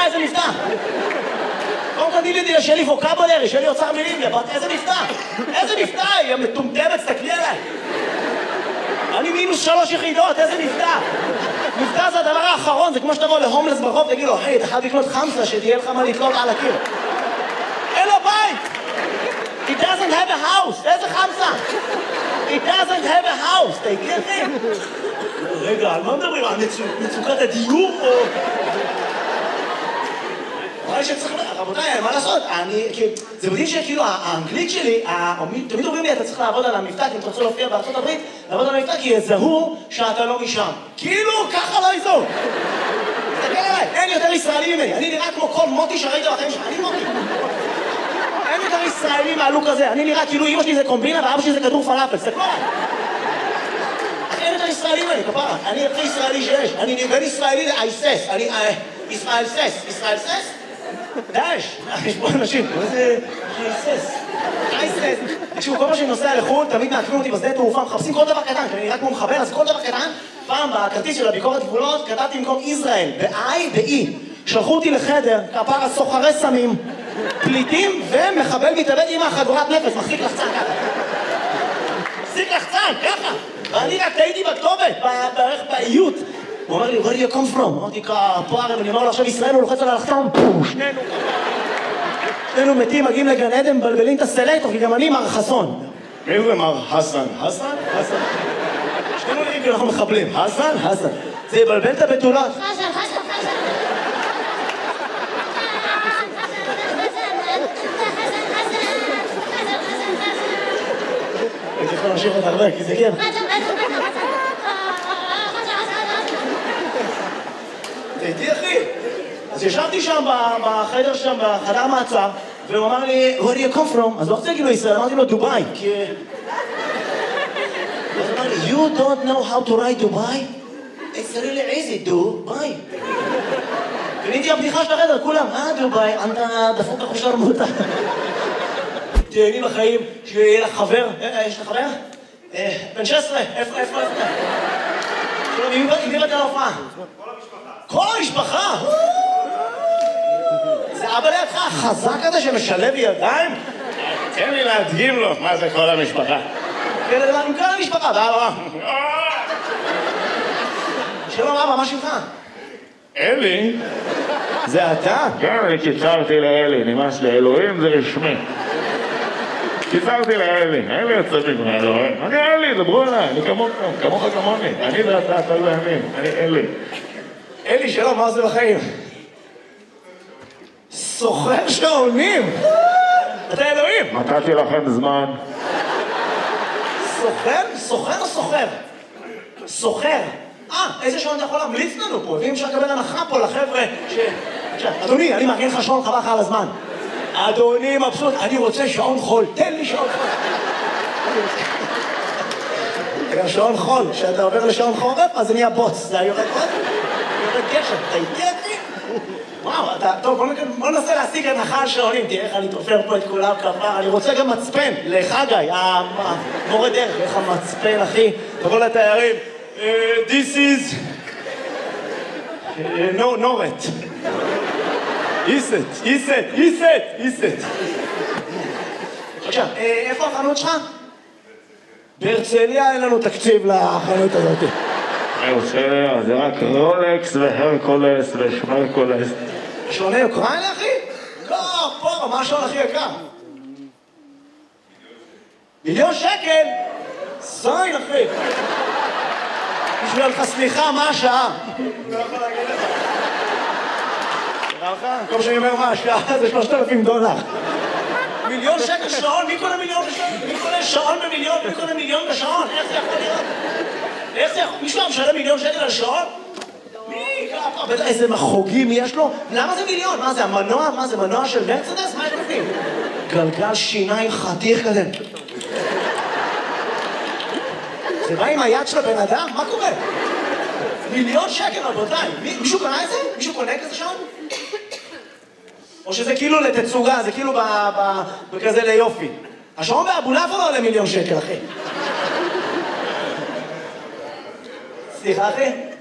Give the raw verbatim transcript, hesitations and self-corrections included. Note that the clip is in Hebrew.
מה, איזה מבטא? קודם כל תגידי לי, שיהיה לי ווקאבולרי, שיהיה לי אוצר מילים, איזה מבטא? איזה מבטא? היא מטומטמת, תסתכלי עליי. אני מינוס שלוש יחידות, איזה מבטא? מבטא זה הדבר האחרון, זה כמו שתבוא להומלס ברחוב, תגיד לו, אחי, אתה חייב לקנות חמסה, שתהיה לך מה לתלות על הקיר. אין לו בית! He doesn't have a house, איזה חמסה? He doesn't have a house, תגידי אחי. רגע, על מה מדברים? על מצוקת הדיור או... רבותיי, מה לעשות? זה מדהים שכאילו האנגלית שלי, תמיד אומרים לי, אתה צריך לעבוד על המבטא, כי אם אתה רוצה להופיע בארצות הברית, לעבוד על המבטא, כי יזהו שאתה לא משם. כאילו, ככה לא יזהו. תסתכל עליי, אין יותר ישראלי ממני. אני נראה כמו כל מוטי שראית בחיים שלך, אני מוטי. אין יותר ישראלי מהלוק הזה. אני נראה כאילו אמא שלי זה קומבינה ואבא שלי זה כדור פלאפל. תסתכלו עליי. אין יותר ישראלי ממני, כפרה. אני הכי ישראלי שיש. אני בין ישראלי לאייסס. אני ישראל סס. ישראל סס? דאש, יש פה אנשים, מה זה חייסס? חייסס. תקשיבו, כל פעם שאני נוסע לחו"ל, תמיד מעקבים אותי בשדה תעופה, מחפשים כל דבר קטן, כי אני נראה כמו מחבר, אז כל דבר קטן, פעם בכרטיס של הביקורת גבולות, כתבתי במקום ישראל, ב-I, ב-E. שלחו אותי לחדר, כפרה סוחרי סמים, פליטים ומחבל מתאבד עם החגורת נפש, מחזיק לחצן ככה. מחזיק לחצן, ככה. ואני רק טעיתי בכתובת, בערך באיות. הוא אומר לי, where do you come from? אמרתי, כפרה, אני אומר לו עכשיו ישראל, הוא לוחץ על הלחצן, פו, שנינו שנינו מתים, מגיעים לגן עדן, מבלבלים את הסלקטור, כי גם אני מר חסון. מי זה מר חסן? חסן? חסן? שנינו נראים כאילו אנחנו מחבלים. חסן? חסן. זה יבלבל את הבתולות. חסן, חסן, חסן. הייתי יכול להמשיך עוד הרבה, כי זה כן. תהייתי אחי. אז ישבתי שם בחדר שם, בחדר מעצר, והוא אמר לי, where do you come from? אז לא רוצה להגיד לו ישראל, אמרתי לו דובאי, כי... אז הוא אמר לי, you don't know how to write דובאי? It's really easy, דובאי. קניתי הבדיחה של החדר, כולם, אה דובאי, אתה דפוק החושר מותה. תהייני בחיים, שיהיה לך חבר, יש לך חבר? בן שש עשרה, איפה, איפה, איפה? שלום, הביא אותה להופעה. כל המשפחה! זה אבא לידך החזק הזה שמשלב ידיים? תן לי להדגים לו מה זה כל המשפחה. כן, לדבר עם כל המשפחה, ואבא. שלום אבא, מה שמך? אלי? זה אתה? כן, אני קיצרתי לאלי, נמאס לי, אלוהים זה רשמי. קיצרתי לאלי, אלי יוצא מגמר, אלוהים. אני אלי, דברו אליי, אני כמוך, כמוך כמוני. אני ואתה, אתה לא ימין, אני אלי. אלי, שלום, מה זה בחיים? סוחר שעונים! אתה אלוהים! נתתי לכם זמן. סוחר? סוחר או סוחר? סוחר. אה, איזה שעון אתה יכול להמליץ לנו פה? ואם אפשר לקבל הנחה פה לחבר'ה ש... אדוני, אני מארגן לך שעון חבל לך על הזמן. אדוני מבסוט, אני רוצה שעון חול, תן לי שעון חול. גם שעון חול, כשאתה עובר לשעון חורף, אז זה נהיה בוץ. זה יורד עוד? יורד גשם, אתה איתי איתי? וואו, אתה... טוב, בוא ננסה להשיג הנחה על שעונים, תראה איך אני תופר פה את כולם כפר. אני רוצה גם מצפן, לחגי, המורה דרך, איך המצפן, אחי. תבוא לתיירים. This is... No, נורת. איסט, איסט, איסט, איסט. עכשיו, איפה החנות שלך? בהרצליה אין לנו תקציב לחנות הזאת. בהרצליה, זה רק רולקס והרקולס ושמרקולס. שעוני אוקראינה, אחי? לא, פה, מה השעון הכי יקר? מיליון שקל? זין, אחי. בשביל לך סליחה, מה השעה? לא יכול להגיד לך. נראה לך? כל שאני אומר מה השעה זה שלושת אלפים דולר. מיליון שקל שעון? מי קונה מיליון בשעון? מי קונה שעון במיליון? מי קונה מיליון בשעון? איך זה יכול להיות? איך זה יכול... מישהו משלם מיליון שקל על שעון? מי? בטח איזה מחוגים יש לו? למה זה מיליון? מה זה, המנוע? מה זה, מנוע של מרצדס? מה יש בפנים? גלגל שיניים חתיך כזה. זה בא עם היד של הבן אדם? מה קורה? מיליון שקל, רבותיי. מישהו קונה את זה? מישהו קונה כזה שעון? או שזה כאילו לתצוגה, זה כאילו בכזה ליופי. השעון באבולעפיה לא עולה מיליון שקל, אחי. סליחה, אחי?